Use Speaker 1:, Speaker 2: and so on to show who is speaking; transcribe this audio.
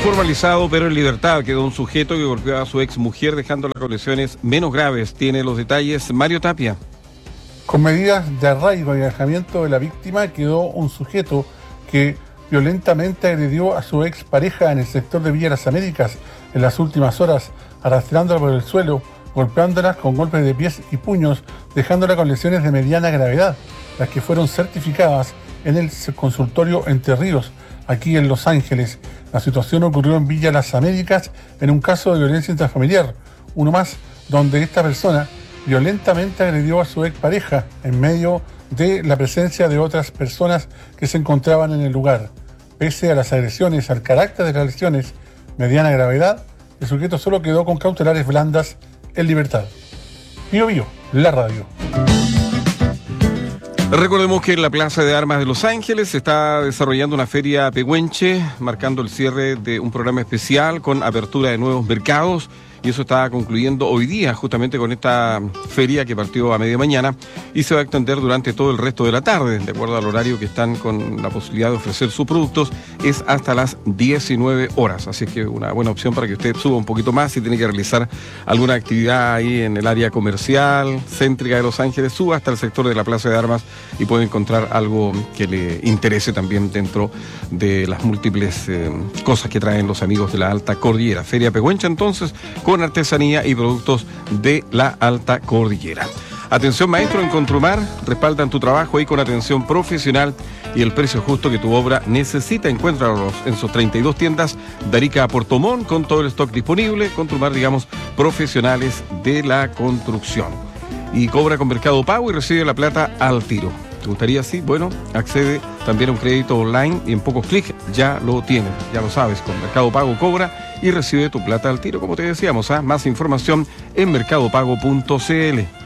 Speaker 1: Formalizado pero en libertad quedó un sujeto que golpeó a su ex mujer dejándola con lesiones menos graves. Tiene los detalles Mario Tapia.
Speaker 2: Con medidas de arraigo y alejamiento de la víctima quedó un sujeto que violentamente agredió a su ex pareja en el sector de Villa Las Américas en las últimas horas, arrastrándola por el suelo, golpeándola con golpes de pies y puños, dejándola con lesiones de mediana gravedad, las que fueron certificadas en el consultorio Entre Ríos, aquí en Los Ángeles. La situación ocurrió en Villa Las Américas en un caso de violencia intrafamiliar, uno más donde esta persona violentamente agredió a su expareja en medio de la presencia de otras personas que se encontraban en el lugar. Pese a las agresiones, al carácter de las lesiones, mediana gravedad, el sujeto solo quedó con cautelares blandas en libertad. Bío Bío, la radio.
Speaker 1: Recordemos que en la Plaza de Armas de Los Ángeles se está desarrollando una feria pehuenche, marcando el cierre de un programa especial con apertura de nuevos mercados. Y eso está concluyendo hoy día, justamente con esta feria que partió a media mañana y se va a extender durante todo el resto de la tarde, de acuerdo al horario que están con la posibilidad de ofrecer sus productos, es hasta las 19 horas. Así que una buena opción para que usted suba un poquito más si tiene que realizar alguna actividad ahí en el área comercial, céntrica de Los Ángeles, suba hasta el sector de la Plaza de Armas y puede encontrar algo que le interese también dentro de las múltiples cosas que traen los amigos de la Alta Cordillera. Feria pehuenche entonces, con artesanía y productos de la Alta Cordillera. Atención maestro, en Contrumar respaldan tu trabajo ahí con atención profesional y el precio justo que tu obra necesita. Encuéntralos en sus 32 tiendas de Arica a Puerto Montt con todo el stock disponible. Contrumar, digamos, profesionales de la construcción. Y cobra con Mercado Pago y recibe la plata al tiro. ¿Te gustaría así? Bueno, accede también a un crédito online y en pocos clics ya lo tienes. Ya lo sabes, con Mercado Pago cobra y recibe tu plata al tiro, como te decíamos. Más información en mercadopago.cl.